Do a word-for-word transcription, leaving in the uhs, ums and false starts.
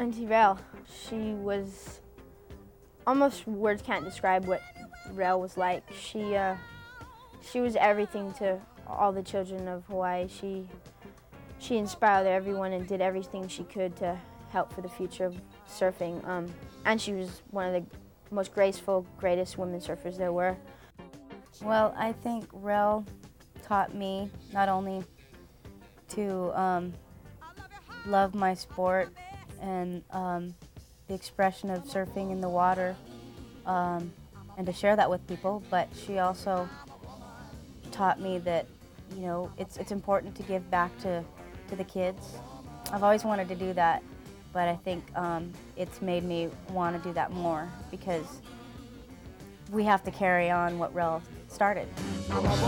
Auntie Rel. She was, almost words can't describe what Rel was like. She, uh, she was everything to all the children of Hawaii. She, she inspired everyone and did everything she could to help for the future of surfing. Um, and she was one of the most graceful, greatest women surfers there were. Well, I think Rel taught me not only to um, love my sport and um, the expression of surfing in the water um, and to share that with people, but she also taught me that, you know, it's, it's important to give back to, to the kids. I've always wanted to do that, but I think um, it's made me want to do that more because we have to carry on what Rel started.